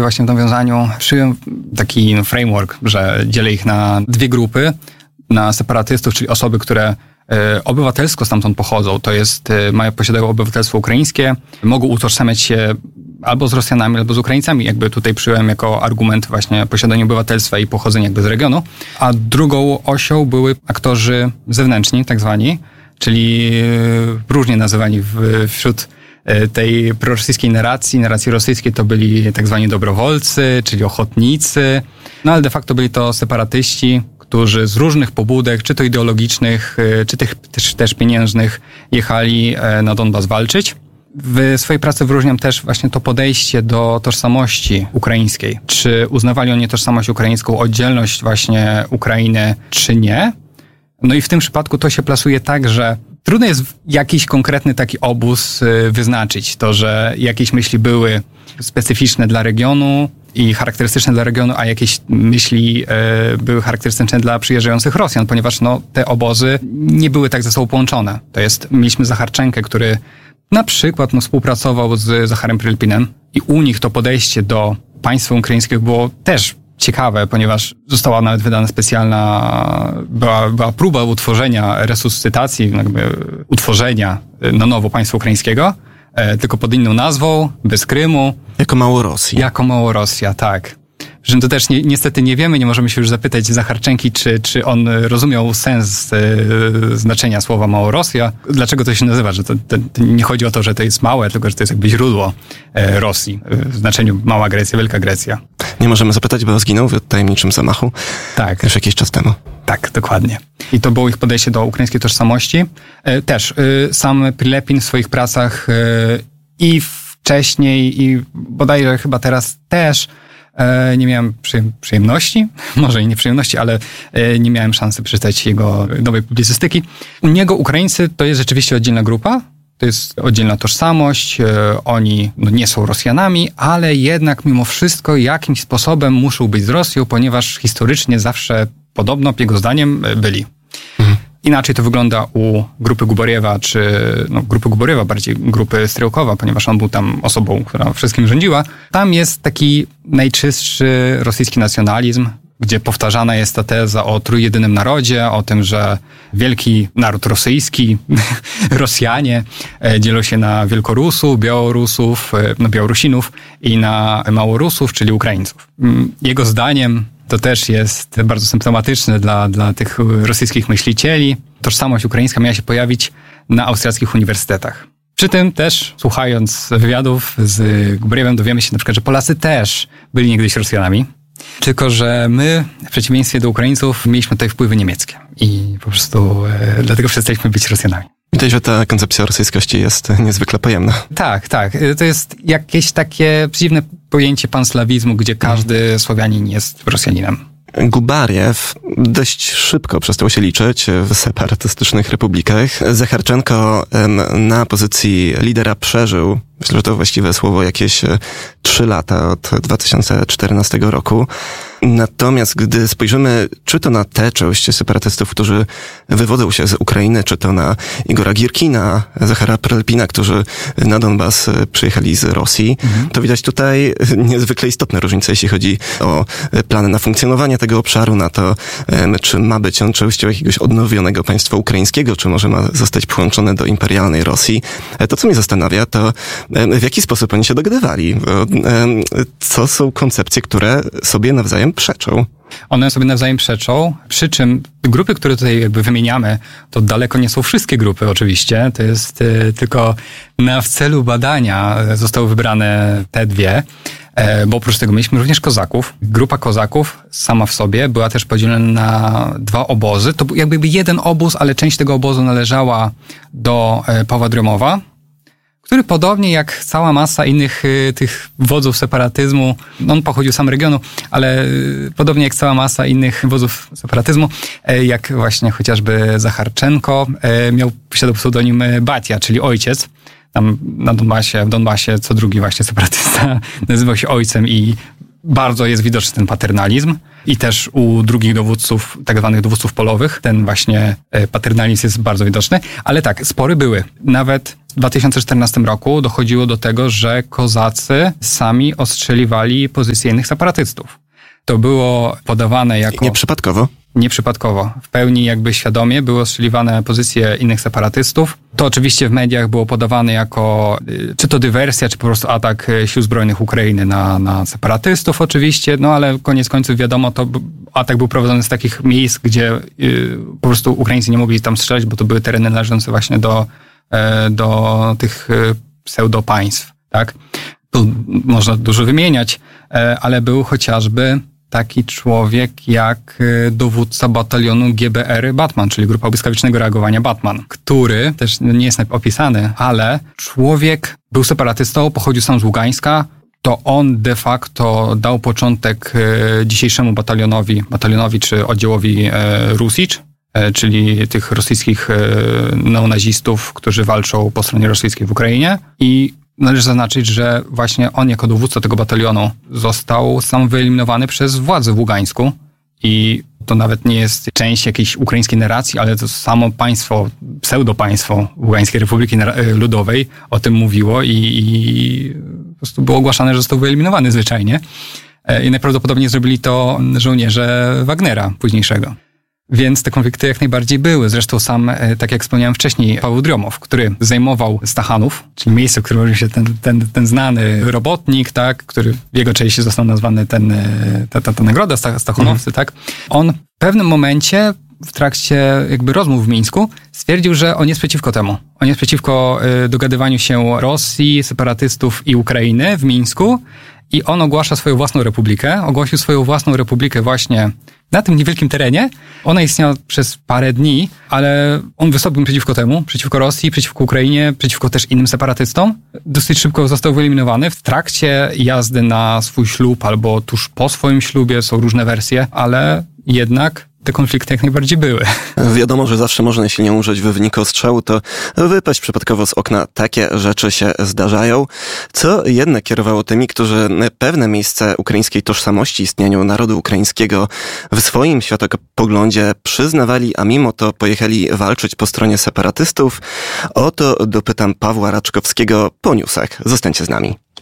właśnie w nawiązaniu przyjąłem taki framework, że dzielę ich na dwie grupy, na separatystów, czyli osoby, które obywatelsko stamtąd pochodzą, to jest, posiadają obywatelstwo ukraińskie, mogą utożsamiać się albo z Rosjanami, albo z Ukraińcami. Jakby tutaj przyjąłem jako argument właśnie posiadanie obywatelstwa i pochodzenie jakby z regionu. A drugą osią były aktorzy zewnętrzni, tak zwani, czyli różnie nazywani wśród tej prorosyjskiej narracji rosyjskiej to byli tak zwani dobrowolcy, czyli ochotnicy, no ale de facto byli to separatyści, którzy z różnych pobudek, czy to ideologicznych, czy tych też pieniężnych, jechali na Donbas walczyć. W swojej pracy wyróżniam też właśnie to podejście do tożsamości ukraińskiej. Czy uznawali oni tożsamość ukraińską, oddzielność właśnie Ukrainy, czy nie? No i w tym przypadku to się plasuje tak, że trudno jest jakiś konkretny taki obóz wyznaczyć. To, że jakieś myśli były specyficzne dla regionu i charakterystyczne dla regionu, a jakieś myśli były charakterystyczne dla przyjeżdżających Rosjan, ponieważ te obozy nie były tak ze sobą połączone. To jest, mieliśmy Zacharczenkę, który na przykład współpracował z Zacharem Prylpinem i u nich to podejście do państwa ukraińskiego było też ciekawe, ponieważ została nawet wydana była próba utworzenia, resuscytacji, jakby utworzenia na nowo państwa ukraińskiego, tylko pod inną nazwą, bez Krymu. Jako Małorosja. Jako Małorosja, tak. Że to też niestety nie wiemy, nie możemy się już zapytać Zacharczenki, czy on rozumiał sens znaczenia słowa Małorosja. Dlaczego to się nazywa? Że to nie chodzi o to, że to jest małe, tylko że to jest jakby źródło Rosji w znaczeniu Mała Grecja, Wielka Grecja. Nie możemy zapytać, bo zginął w tajemniczym zamachu. Tak. Już jakiś czas temu. Tak, dokładnie. I to było ich podejście do ukraińskiej tożsamości. Też sam Prilepin w swoich pracach i wcześniej, i bodajże chyba teraz też nie miałem przyjemności, może i nieprzyjemności, ale nie miałem szansy przeczytać jego nowej publicystyki. U niego Ukraińcy to jest rzeczywiście oddzielna grupa, to jest oddzielna tożsamość, oni nie są Rosjanami, ale jednak mimo wszystko jakimś sposobem muszą być z Rosją, ponieważ historycznie zawsze podobno, jego zdaniem, byli. Inaczej to wygląda u grupy Guboriewa, czy grupy Guboriewa, bardziej grupy Stryłkowa, ponieważ on był tam osobą, która wszystkim rządziła. Tam jest taki najczystszy rosyjski nacjonalizm, gdzie powtarzana jest ta teza o trójjedynym narodzie, o tym, że wielki naród rosyjski, Rosjanie dzielą się na Wielkorusów, Białorusinów i na Małorusów, czyli Ukraińców. Jego zdaniem to też jest bardzo symptomatyczne dla tych rosyjskich myślicieli. Tożsamość ukraińska miała się pojawić na austriackich uniwersytetach. Przy tym też, słuchając wywiadów z Guboriewem, dowiemy się na przykład, że Polacy też byli niegdyś Rosjanami. Tylko że my, w przeciwieństwie do Ukraińców, mieliśmy tutaj wpływy niemieckie. I po prostu dlatego przestaliśmy być Rosjanami. Widać, że ta koncepcja rosyjskości jest niezwykle pojemna. Tak. To jest jakieś takie dziwne pojęcie panslawizmu, gdzie każdy Słowianin jest Rosjaninem. Gubariew dość szybko przestał się liczyć w separatystycznych republikach. Zacharczenko na pozycji lidera przeżył, myślę, że to właściwe słowo, jakieś 3 lata od 2014 roku. Natomiast gdy spojrzymy czy to na tę część separatystów, którzy wywodzą się z Ukrainy, czy to na Igora Gierkina, Zachara Prylpina, którzy na Donbas przyjechali z Rosji, to widać tutaj niezwykle istotne różnice, jeśli chodzi o plany na funkcjonowanie tego obszaru, na to, czy ma być on częścią jakiegoś odnowionego państwa ukraińskiego, czy może ma zostać połączone do imperialnej Rosji. To, co mnie zastanawia, to w jaki sposób oni się dogadywali. Co są koncepcje, które sobie nawzajem przeczą? One sobie nawzajem przeczą, przy czym grupy, które tutaj jakby wymieniamy, to daleko nie są wszystkie grupy oczywiście, to jest tylko w celu badania zostały wybrane te dwie, bo oprócz tego mieliśmy również kozaków. Grupa kozaków sama w sobie była też podzielona na 2 obozy. To był jakby jeden obóz, ale część tego obozu należała do Pawła Drymowa, który podobnie jak cała masa innych tych wodzów separatyzmu, on pochodził z samego regionu, ale podobnie jak cała masa innych wodzów separatyzmu, jak właśnie chociażby Zacharczenko, posiadał pseudonim Batia, czyli ojciec. Tam w Donbasie co drugi właśnie separatysta nazywał się ojcem i bardzo jest widoczny ten paternalizm. I też u drugich dowódców, tak zwanych dowódców polowych, ten właśnie paternalizm jest bardzo widoczny. Ale tak, spory były. Nawet W 2014 roku dochodziło do tego, że kozacy sami ostrzeliwali pozycje innych separatystów. To było podawane jako... Nieprzypadkowo? Nieprzypadkowo. W pełni jakby świadomie były ostrzeliwane pozycje innych separatystów. To oczywiście w mediach było podawane jako czy to dywersja, czy po prostu atak sił zbrojnych Ukrainy na separatystów oczywiście, no ale koniec końców wiadomo, to atak był prowadzony z takich miejsc, gdzie po prostu Ukraińcy nie mogli tam strzelać, bo to były tereny należące właśnie do tych pseudopaństw, tak? Tu można dużo wymieniać, ale był chociażby taki człowiek jak dowódca batalionu GBR Batman, czyli Grupa Błyskawicznego Reagowania Batman, który też nie jest opisany, ale człowiek był separatystą, pochodził sam z Ługańska. To on de facto dał początek dzisiejszemu batalionowi czy oddziałowi Rusicz, czyli tych rosyjskich neonazistów, którzy walczą po stronie rosyjskiej w Ukrainie. I należy zaznaczyć, że właśnie on jako dowódca tego batalionu został sam wyeliminowany przez władze w Ługańsku i to nawet nie jest część jakiejś ukraińskiej narracji, ale to samo państwo, pseudopaństwo Ługańskiej Republiki Ludowej o tym mówiło i po prostu było ogłaszane, że został wyeliminowany zwyczajnie. I najprawdopodobniej zrobili to żołnierze Wagnera późniejszego. Więc te konflikty jak najbardziej były. Zresztą sam, tak jak wspomniałem wcześniej, Paweł Driomow, który zajmował Stachanów, czyli miejsce, w którym urodził się ten znany robotnik, tak, który w jego cześć został nazwany ta nagroda Stachanowcy, tak. On w pewnym momencie w trakcie jakby rozmów w Mińsku stwierdził, że on jest przeciwko temu. On jest przeciwko dogadywaniu się Rosji, separatystów i Ukrainy w Mińsku i on ogłasza swoją własną republikę. Ogłosił swoją własną republikę właśnie na tym niewielkim terenie. Ona istniała przez parę dni, ale on wystąpił przeciwko temu, przeciwko Rosji, przeciwko Ukrainie, przeciwko też innym separatystom. Dosyć szybko został wyeliminowany. W trakcie jazdy na swój ślub albo tuż po swoim ślubie są różne wersje, ale jednak te konflikty jak najbardziej były. Wiadomo, że zawsze można, jeśli nie umrzeć w wyniku ostrzału, to wypaść przypadkowo z okna. Takie rzeczy się zdarzają. Co jednak kierowało tymi, którzy pewne miejsce ukraińskiej tożsamości, istnieniu narodu ukraińskiego w swoim światopoglądzie przyznawali, a mimo to pojechali walczyć po stronie separatystów? O to dopytam Pawła Raczkowskiego po newsach. Zostańcie z nami.